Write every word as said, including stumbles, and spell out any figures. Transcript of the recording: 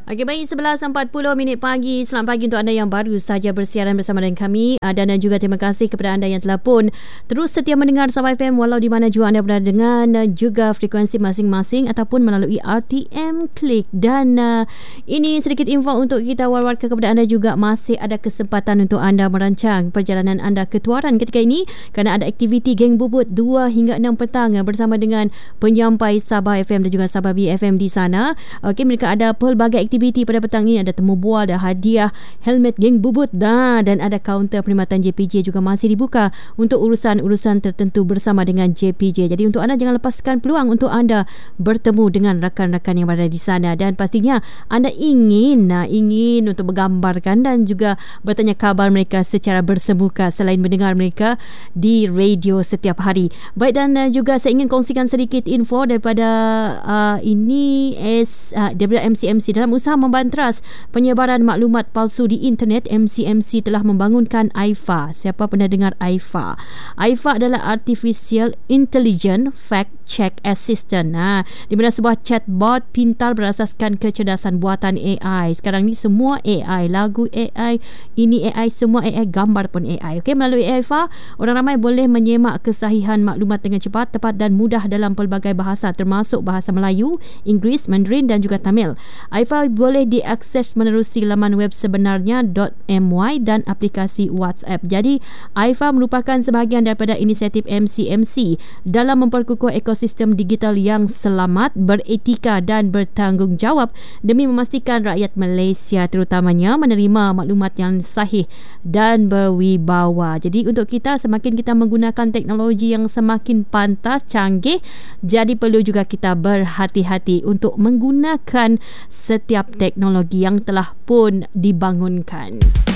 Okey, baik, sebelas empat puluh minit pagi. Selamat pagi untuk anda yang baru saja bersiaran bersama dengan kami, dan juga terima kasih kepada anda yang telah pun terus setia mendengar Sabah F M walau di mana juga anda berada dengan juga frekuensi masing-masing ataupun melalui R T M Klik. Dan uh, ini sedikit info untuk kita war-warkan kepada anda juga, masih ada kesempatan untuk anda merancang perjalanan anda ke Tuaran ketika ini kerana ada aktiviti Geng Bubut dua hingga enam petang bersama dengan penyampai Sabah F M dan juga Sabah B F M di sana. Okey, mereka ada pelbagai aktiviti Aktiviti pada petang ini, ada temu bual, ada hadiah helmet Geng Bubut dah, dan ada kaunter perkhidmatan J P J juga masih dibuka untuk urusan-urusan tertentu bersama dengan J P J. Jadi untuk anda, jangan lepaskan peluang untuk anda bertemu dengan rakan-rakan yang berada di sana, dan pastinya anda ingin nah, ingin untuk bergambarkan dan juga bertanya khabar mereka secara bersemuka selain mendengar mereka di radio setiap hari. Baik, dan uh, juga saya ingin kongsikan sedikit info daripada uh, ini S, uh, daripada M C M C dalam usaha membantras penyebaran maklumat palsu di internet. M C M C telah membangunkan A I F A. Siapa pernah dengar A I F A? A I F A adalah Artificial Intelligent Fact Check Assistant. Ha, di mana sebuah chatbot pintar berasaskan kecerdasan buatan A I. Sekarang ni semua A I, lagu A I, ini A I, semua A I, gambar pun A I. Okey, melalui A I F A, orang ramai boleh menyemak kesahihan maklumat dengan cepat, tepat dan mudah dalam pelbagai bahasa termasuk bahasa Melayu, Inggeris, Mandarin dan juga Tamil. A I F A boleh diakses menerusi laman web sebenarnya .my dan aplikasi WhatsApp. Jadi A I F A merupakan sebahagian daripada inisiatif M C M C dalam memperkukuh ekosistem digital yang selamat, beretika dan bertanggungjawab demi memastikan rakyat Malaysia terutamanya menerima maklumat yang sahih dan berwibawa. Jadi untuk kita, semakin kita menggunakan teknologi yang semakin pantas, canggih, jadi perlu juga kita berhati-hati untuk menggunakan setiap teknologi yang telah pun dibangunkan.